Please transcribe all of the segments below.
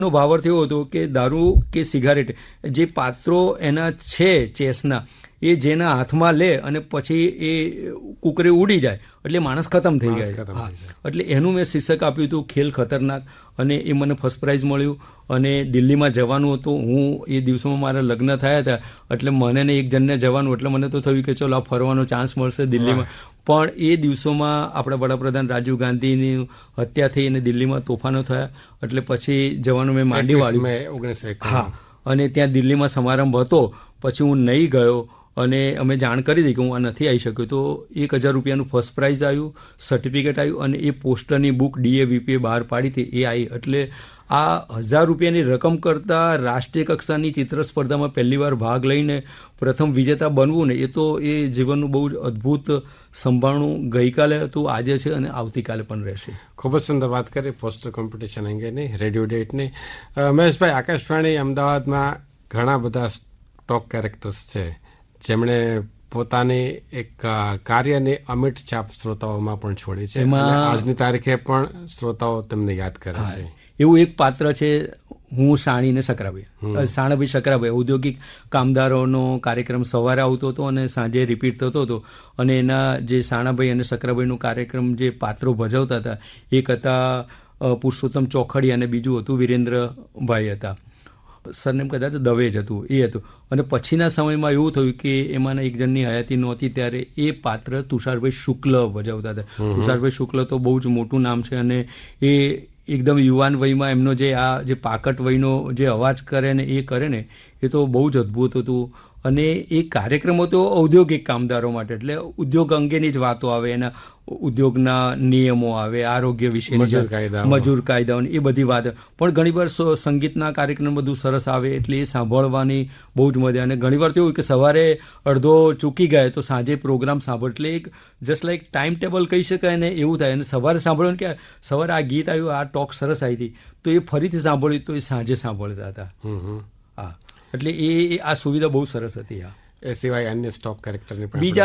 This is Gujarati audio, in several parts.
નો ભાવાર્થ એવો હતો કે દારૂ કે સિગારેટ જે પાત્રો એના છે ચેસના એ જેના હાથમાં લે અને પછી એ કુકરે ઉડી જાય એટલે માણસ ખતમ થઈ જાય. હા, એટલે એનું મેં શીર્ષક આપ્યું હતું ખેલ ખતરનાક, અને એ મને ફર્સ્ટ પ્રાઇઝ મળ્યું. અને દિલ્હીમાં જવાનું હતું, હું એ દિવસોમાં મારા લગ્ન થયા હતા એટલે મને ને એક જણને જવાનું, એટલે મને તો થયું કે ચલો આ ફરવાનો ચાન્સ મળશે દિલ્હીમાં. પણ એ દિવસોમાં આપણા વડાપ્રધાન રાજીવ ગાંધીની હત્યા થઈ અને દિલ્હીમાં તોફાનો થયા, એટલે પછી જવાનું મેં માંડી વાળ્યું. હા, અને ત્યાં દિલ્હીમાં સમારંભ હતો, પછી હું નહીં ગયો અને અમે જાણ કરી દીધી કે હું આ નથી આવી શક્યો. તો 1000 રૂપિયાનું ફર્સ્ટ પ્રાઇઝ આવ્યું, સર્ટિફિકેટ આવ્યું, અને એ પોસ્ટરની બુક DAVPએ બહાર પાડી હતી એ આવી. એટલે આ 1000 રૂપિયાની રકમ કરતાં રાષ્ટ્રીય કક્ષાની ચિત્ર સ્પર્ધામાં પહેલી વાર ભાગ લઈને પ્રથમ વિજેતા બનવું ને, એ તો એ જીવનનું બહુ જ અદ્ભુત સંભાળણું ગઈકાલે હતું, આજે છે અને આવતીકાલે પણ રહેશે. ખૂબ જ સુંદર વાત કરી પોસ્ટર કોમ્પિટિશન અંગેની, રેડિયો ડેટની. મહેશભાઈ, આકાશવાણી અમદાવાદમાં ઘણા બધા ટોપ કેરેક્ટર્સ છે જેમણે પોતાની એક કાર્યની અમિટ છાપ શ્રોતાઓમાં પણ છોડી છે. આજની તારીખે પણ શ્રોતાઓ તેમને યાદ કરે છે. એવું એક પાત્ર છે, હું સાણી ને સકરાભાઈ, સાણાભાઈ સકરાભાઈ. ઔદ્યોગિક કામદારોનો કાર્યક્રમ સવારે આવતો હતો અને સાંજે રિપીટ થતો હતો, અને એના જે સાણાભાઈ અને સકરાભાઈનો કાર્યક્રમ જે પાત્રો ભજવતા હતા, એક હતા પુરુષોત્તમ ચોખડી અને બીજું હતું વિરેન્દ્રભાઈ હતા, સરનેમ કદાચ દવે જ હતું, એ હતું. અને પછીના સમયમાં એવું થયું કે એમાંના એક જણની હયાતી નહોતી, ત્યારે એ પાત્ર તુષારભાઈ શુક્લ ભજવતા હતા. તુષારભાઈ શુક્લ તો બહુ જ મોટું નામ છે, અને એ એકદમ યુવાન વયમાં એમનો જે પાકટ વયનો જે અવાજ કરે ને એ કરે ને, એ તો બહુ જ અદ્ભુત હતું. અને એ કાર્યક્રમો તો ઔદ્યોગિક કામદારો માટે, એટલે ઉદ્યોગ અંગેની જ વાતો આવે, એના ઉદ્યોગના નિયમો આવે, આરોગ્ય વિશેની મજૂર કાયદાઓ, એ બધી વાત. પણ ઘણીવાર સંગીતના કાર્યક્રમ બધું સરસ આવે, એટલે એ સાંભળવાની બહુ જ મજા. અને ઘણીવાર તો એવું કે સવારે અડધો ચૂકી ગયા તો સાંજે પ્રોગ્રામ સાંભળ, એટલે એક જસ્ટ લાઈક ટાઈમ ટેબલ કહી શકાય ને એવું થાય. અને સવારે સાંભળ્યું કે સવારે આ ગીત આવ્યું, આ ટોક સરસ આવી હતી, તો એ ફરીથી સાંભળ્યું તો એ સાંજે સાંભળતા હતા. હા, એટલે એ આ સુવિધા બહુ સરસ હતી. એ સિવાય અન્ય સ્ટોક કેરેક્ટરની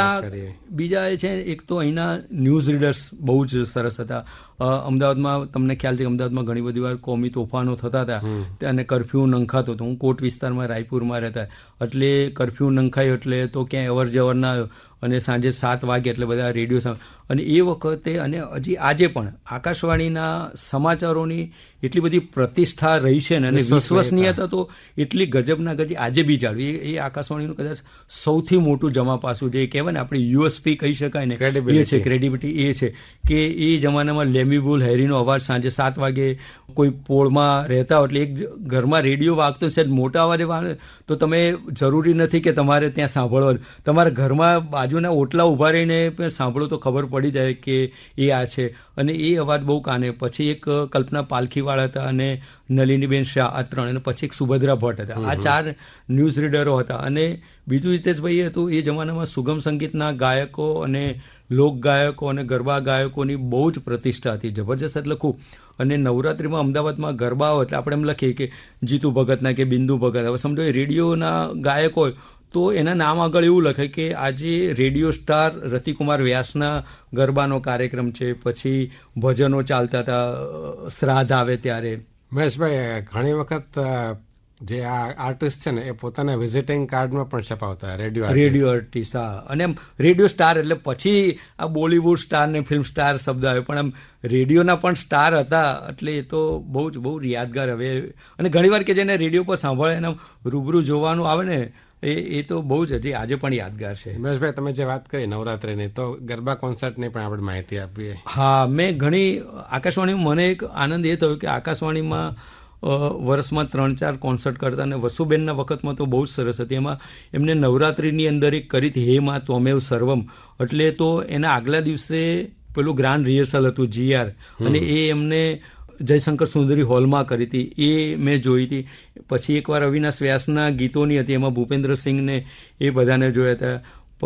બીજા એ છે, એક તો અહીંના ન્યૂઝ રીડર્સ બહુ જ સરસ હતા. અમદાવાદમાં તમને ખ્યાલ છે કે અમદાવાદમાં ઘણી બધી વાર કોમી તોફાનો થતા હતા અને કરફ્યુ નંખાતો હતો. હું કોટ વિસ્તારમાં રાયપુરમાં રહેતા, એટલે કરફ્યુ નંખાયો એટલે તો ક્યાંય અવર જવર ના આવ્યો, અને સાંજે 7 વાગે એટલે બધા રેડિયો. અને એ વખતે અને હજી આજે પણ આકાશવાણીના સમાચારોની એટલી બધી પ્રતિષ્ઠા રહી છે ને, અને વિશ્વસનીયતા તો એટલી ગજબના ગજબ આજે બી જાળવી. એ આકાશવાણીનું કદાચ સૌથી મોટું જમા પાસું, જે કહેવાય ને આપણે USP કહી શકાય ને, એ છે ક્રેડિબિલિટી. એ છે કે એ જમાનામાં લેમીબુલ હેરીનો અવાજ સાંજે 7 વાગે કોઈ પોળમાં રહેતા હોય, એટલે એક ઘરમાં રેડિયો વાગતો છે, મોટા અવાજે વાગે તો તમે જરૂરી નથી કે તમારે ત્યાં સાંભળવાનું, તમારા ઘરમાં બાજુના ઓટલા ઉભા રહીને સાંભળો તો ખબર પડી જાય કે એ આ છે. અને એ અવાજ બહુ કાને. પછી એક કલ્પના પાલખીવાળા હતા અને નલિનીબેન શાહ, આ 3, અને પછી એક સુભદ્રા ભટ્ટ હતા. આ 4 ન્યૂઝ રીડરો હતા. અને બીજું હિતેશભાઈ હતું, એ જમાનામાં સુગમ સંગીતના ગાયકો અને લોક ગાયકો અને ગરબા ગાયકોની બહુ જ પ્રતિષ્ઠા હતી, જબરજસ્ત એટલે ખૂબ. અને નવરાત્રિમાં અમદાવાદમાં ગરબા હોય એટલે આપણે એમ લખીએ કે જીતુ ભગતના કે બિંદુ ભગત. હવે સમજો એ રેડિયોના ગાયક હોય તો એના નામ આગળ એવું લખે કે આજે રેડિયો સ્ટાર રતિકુમાર વ્યાસના ગરબાનો કાર્યક્રમ છે, પછી ભજનો ચાલતા હતા શ્રાદ્ધ આવે ત્યારે. મહેશભાઈ, ઘણી વખત જે આ આર્ટિસ્ટ છે ને એ પોતાના વિઝિટિંગ કાર્ડમાં પણ છપાવતા રેડિયો આર્ટિસ્ટ. હા, અને એમ રેડિયો સ્ટાર એટલે પછી આ બોલિવૂડ સ્ટાર ને ફિલ્મ સ્ટાર શબ્દ આવે, પણ આમ રેડિયોના પણ સ્ટાર હતા, એટલે એ તો બહુ જ યાદગાર. હવે અને ઘણીવાર કે જેને રેડિયો પર સાંભળે એને રૂબરૂ જોવાનું આવે ને, એ તો બહુ જ હજી આજે પણ યાદગાર છે. મહેશભાઈ, તમે જે વાત કરી નવરાત્રિની, તો ગરબા કોન્સર્ટની પણ આપણે માહિતી આપીએ. હા, મેં ઘણી આકાશવાણીમાં મને એક આનંદ એ થયો કે આકાશવાણીમાં વર્ષમાં 3-4 કોન્સર્ટ કરતા, અને વસુબેનના વખતમાં તો બહુ જ સરસ હતી. એમાં એમને નવરાત્રિની અંદર એક કરી હતી, હે મા ત્વમેવ સર્વમ, એટલે તો એના આગલા દિવસે પેલું ગ્રાન્ડ રિહર્સલ હતું GR, અને એ એમને જયશંકર સુંદરી હોલમાં કરી હતી, એ મેં જોઈ હતી. પછી એકવાર અવિનાશ વ્યાસના ગીતોની હતી, એમાં ભૂપેન્દ્રસિંહને એ બધાને જોયા હતા.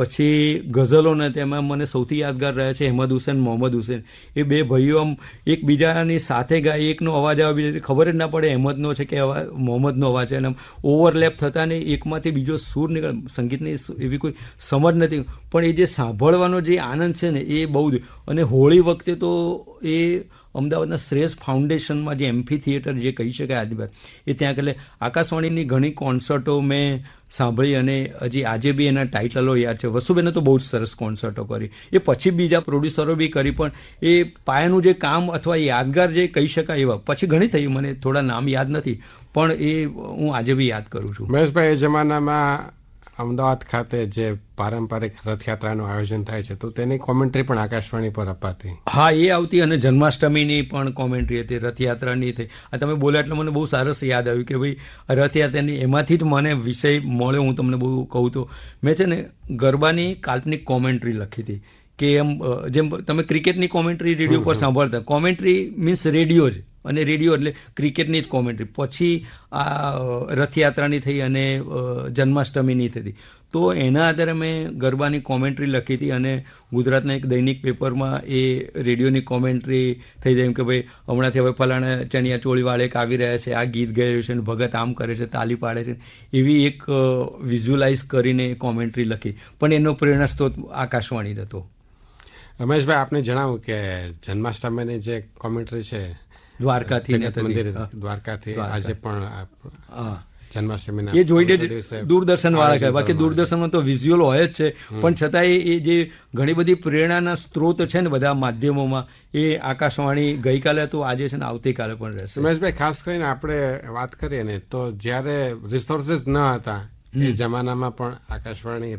પછી ગઝલોને તેમાં મને સૌથી યાદગાર રહ્યા છે અહેમદ હુસેન, મોહમ્મદ હુસેન. એ બે ભાઈઓ આમ એકબીજાની સાથે ગાય, એકનો અવાજ આવે, બીજો ખબર જ ના પડે અહેમદનો છે કે મોહમ્મદનો અવાજ છે, અને ઓવરલેપ થતા ને એકમાંથી બીજો સૂર નીકળે. સંગીતની એવી કોઈ સમજ નથી, પણ એ જે સાંભળવાનો જે આનંદ છે ને એ બહુ જ. અને હોળી વખતે તો એ અમદાવાદના શ્રેષ્ઠ ફાઉન્ડેશનમાં જે એમ્ફી થિયેટર જે કહી શકાય આજની વાત, એ ત્યાં એટલે આકાશવાણીની ઘણી કોન્સર્ટો મેં સાંભળી અને હજી આજે બી એના ટાઇટલો યાદ છે. વસુબેને તો બહુ જ સરસ કોન્સર્ટો કરી, એ પછી બીજા પ્રોડ્યુસરો બી કરી, પણ એ પાયાનું જે કામ અથવા યાદગાર જે કહી શકાય એવા પછી ઘણી થઈ, મને થોડા નામ યાદ નથી, પણ એ હું આજે બી યાદ કરું છું. મહેશભાઈ, એ જમાનામાં અમદાવાદ ખાતે જે પારંપરિક રથયાત્રાનું આયોજન થાય છે તો તેની કોમેન્ટ્રી પણ આકાશવાણી પર અપાતી. હા, એ આવતી, અને જન્માષ્ટમીની પણ કોમેન્ટ્રી હતી, રથયાત્રાની થઈ. આ તમે બોલ્યા એટલે મને બહુ સરસ યાદ આવ્યું કે ભાઈ રથયાત્રાની એમાંથી જ મને વિષય મળ્યો. હું તમને બહુ કહું તો મેં છે ને ગરબાની કાલ્પનિક કોમેન્ટ્રી લખી હતી કે એમ જેમ તમે ક્રિકેટની કોમેન્ટ્રી રેડિયો પર સાંભળતા, કોમેન્ટ્રી મીન્સ રેડિયો જ, અને રેડિયો એટલે ક્રિકેટની જ કોમેન્ટ્રી. પછી આ રથયાત્રાની થઈ અને જન્માષ્ટમીની થઈ, તો એના આધારે મેં ગરબાની કોમેન્ટ્રી લખી હતી અને ગુજરાતના એક દૈનિક પેપરમાં એ રેડિયોની કોમેન્ટ્રી થઈ જાય, એમ કે ભાઈ હમણાંથી હવે ફલાણા ચણિયા ચોળીવાળા એક આવી રહ્યા છે, આ ગીત ગાઈ રહ્યું છે, અને ભગત આમ કરે છે, તાલી પાડે છે, એવી એક વિઝ્યુલાઇઝ કરીને કોમેન્ટ્રી લખી. પણ એનો પ્રેરણા સ્ત્રોત આકાશવાણી જ હતો. રમેશભાઈ, આપને જણાવું કે જન્માષ્ટમીની જે કોમેન્ટ્રી છે દ્વારકાથી આજે પણ જન્માષ્ટમીના એ જોઈને દૂરદર્શન વાળા કહે, બાકી દૂરદર્શનમાં તો વિઝ્યુઅલ હોય જ છે, પણ છતાંય એ જે ઘણી બધી પ્રેરણાના સ્ત્રોત છે ને બધા માધ્યમોમાં, એ આકાશવાણી ગઈકાલે હતું, આજે છે ને આવતીકાલે પણ રહેશે. રમેશભાઈ, ખાસ કરીને આપણે વાત કરીએ ને તો જ્યારે રિસોર્સિસ ન હતા એ જમાનામાં પણ આકાશવાણી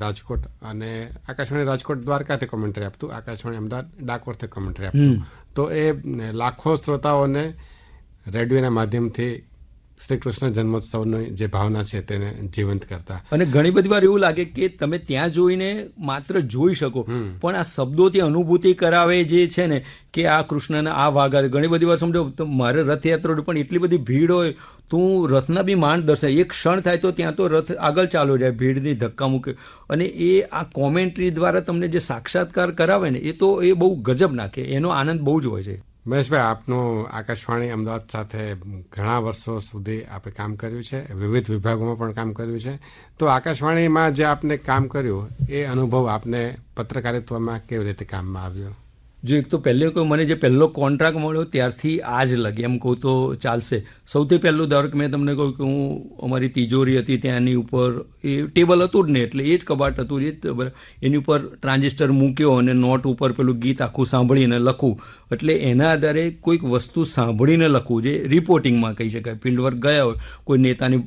રાજકોટ દ્વારકાથી કોમેન્ટ્રી આપતું, આકાશવાણી અમદાવાદ ડાકોરથી કોમેન્ટ્રી આપતું, તો એ લાખો શ્રોતાઓને રેડિયોના માધ્યમથી શ્રી કૃષ્ણ જન્મોત્સવની જે ભાવના છે તેને જીવંત કરતા. અને ઘણી બધી વાર એવું લાગે કે તમે ત્યાં જોઈને માત્ર જોઈ શકો, પણ આ શબ્દોથી અનુભૂતિ કરાવે જે છે ને કે આ કૃષ્ણના આ વાઘા. ઘણી બધી વાર સમજો તો મારે રથયાત્રા પણ એટલી બધી ભીડ હોય તો હું રથના બી માંડ દર્શાય, એક ક્ષણ થાય તો ત્યાં તો રથ આગળ ચાલ્યો જાય, ભીડની ધક્કા મૂકે, અને એ આ કોમેન્ટ્રી દ્વારા તમને જે સાક્ષાત્કાર કરાવે ને એ તો એ બહુ ગજબ નાખે, એનો આનંદ બહુ જ હોય છે. મહેશભાઈ, આપનું આકાશવાણી અમદાવાદ સાથે ઘણા વર્ષો સુધી આપે કામ કર્યું છે, વિવિધ વિભાગોમાં પણ કામ કર્યું છે, તો આકાશવાણીમાં જે આપને કામ કર્યું એ અનુભવ આપને પત્રકારિત્વમાં કેવી રીતે કામમાં આવ્યો? જો એક તો પહેલે મને જે પહેલો કોન્ટ્રાક્ટ મળ્યો ત્યારથી આજ લગે એમ કહું તો ચાલશે. સૌથી પહેલું ધારો કે મેં તમને કહ્યું કે હું અમારી તિજોરી હતી ત્યાંની ઉપર એ ટેબલ હતું જ ને, એટલે એ જ કબાટ હતું, એ જ એની ઉપર ટ્રાન્ઝિસ્ટર મૂક્યો અને નોટ ઉપર પેલું ગીત આખું સાંભળીને લખવું. એટલે એના આધારે કોઈક વસ્તુ સાંભળીને લખવું, જે રિપોર્ટિંગમાં કહી શકાય. ફિલ્ડવર્ક ગયા હોય, કોઈ નેતાની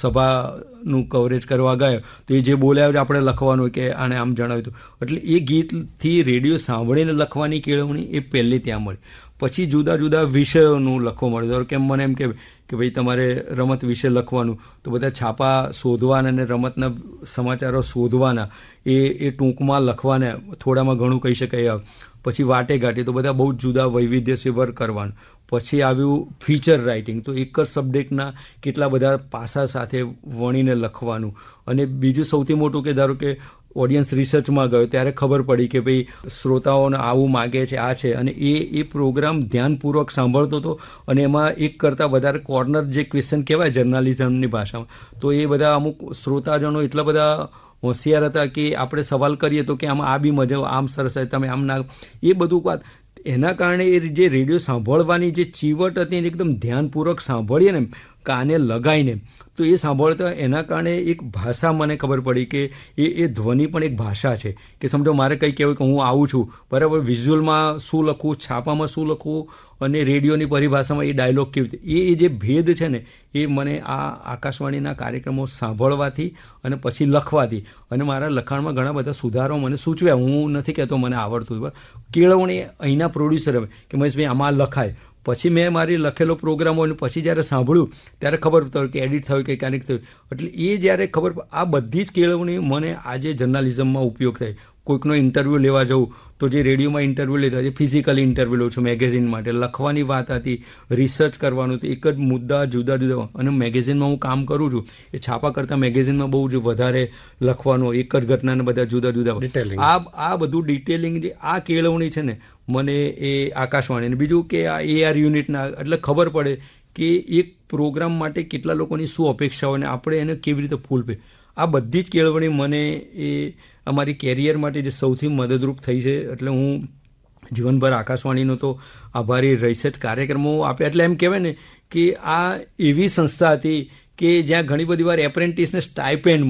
સભાનું કવરેજ કરવા ગયા તો એ જે બોલ્યા આપણે લખવાનું હોય કે આને આમ જણાવ્યું હતું, એટલે એ ગીતથી રેડિયો સાંભળીને લખવાની કેળવણી એ પહેલી ત્યાં મળી. પછી જુદા જુદા વિષયોનું લખવા મળ્યું. કેમ મને એમ કે ભાઈ તમારે રમત વિશે લખવાનું, તો બધા છાપા શોધવાના અને રમતના સમાચારો શોધવાના, એ ટૂંકમાં લખવાના, થોડામાં ઘણું કહી શકાય. પછી વાટે ઘાટે તો બધા બહુ જ જુદા વૈવિધ્યસભર કરવાનું. પછી આવ્યું ફીચર રાઇટિંગ, તો એક જ સબ્જેક્ટના કેટલા બધા પાસા સાથે વણીને લખવાનું. અને બીજું સૌથી મોટું કે ધારો કે ઓડિયન્સ રિસર્ચમાં ગયો ત્યારે ખબર પડી કે ભાઈ શ્રોતાઓને આવું માગે છે, આ છે, અને એ પ્રોગ્રામ ધ્યાનપૂર્વક સાંભળતો હતો. અને એમાં એક કરતાં વધારે કોર્નર જે ક્વેશ્ચન કહેવાય જર્નાલિઝમની ભાષામાં, તો એ બધા અમુક શ્રોતાજનો એટલા બધા હોશિયાર હતા કે આપણે સવાલ કરીએ તો કે આમાં આ બી મજા, આમ સરસ, તમે આમ ના, એ બધું વાત. એના કારણે એ જે રેડિયો સાંભળવાની જે ચીવટ હતી એને એકદમ ધ્યાનપૂર્વક સાંભળીએ ને કાને લગાવીને, તો એ સાંભળતા એના કારણે એક ભાષા મને ખબર પડી કે એ ધ્વનિ પણ એક ભાષા છે. કે સમજો મારે કંઈ કહેવું કે હું આવું છું, બરાબર, વિઝ્યુઅલમાં શું લખવું, છાપામાં શું લખવું, અને રેડિયોની પરિભાષામાં એ ડાયલોગ કેવી રીતે, એ જે ભેદ છે ને એ મને આ આકાશવાણીના કાર્યક્રમો સાંભળવાથી અને પછી લખવાથી, અને મારા લખાણમાં ઘણા બધા સુધારો મને સૂચવ્યા. હું નથી કહેતો મને આવડતું, કેળવણી અહીંના પ્રોડ્યુસર કે મહેશભાઈ આમાં લખાય. પછી મેં મારી લખેલો પ્રોગ્રામ હોય, પછી જ્યારે સાંભળ્યું ત્યારે ખબર પડે કે એડિટ થયું કે ક્યારેક થયું. એટલે એ જ્યારે ખબર, આ બધી જ કેળવણી મને આજે જર્નાલિઝમમાં ઉપયોગ થાય. કોઈકનો ઇન્ટરવ્યૂ લેવા જવું તો જે રેડિયોમાં ઇન્ટરવ્યૂ લેતા જે ફિઝિકલી ઇન્ટરવ્યૂ લઉં છું મેગેઝિન માટે, લખવાની વાત હતી, રિસર્ચ કરવાનું હતું, એક જ મુદ્દા જુદા જુદા. અને મેગેઝિનમાં હું કામ કરું છું એ છાપા કરતાં મેગેઝિનમાં બહુ જ વધારે લખવાનું, એક જ ઘટનાને બધા જુદા જુદા. આ બધું ડિટેલિંગ, આ કેળવણી છે ને મને એ આકાશવાણી. બીજું કે આ AR યુનિટના, એટલે ખબર પડે કે એક પ્રોગ્રામ માટે કેટલા લોકોની શું અપેક્ષા હોય ને આપણે એને કેવી રીતે ફૂલફિલ. આ બધી જ કેળવણી મને એ અમારી કેરિયર માટે જે સૌથી મદદરૂપ થઈ છે. એટલે હું જીવનભર આકાશવાણીનો તો આભારી રહીશ જ. કાર્યક્રમો આપ્યા એટલે એમ કહેવાય ને કે આ એવી સંસ્થા હતી કે જ્યાં ઘણી બધી વાર એપ્રેન્ટિસને સ્ટાઇપેન્ડ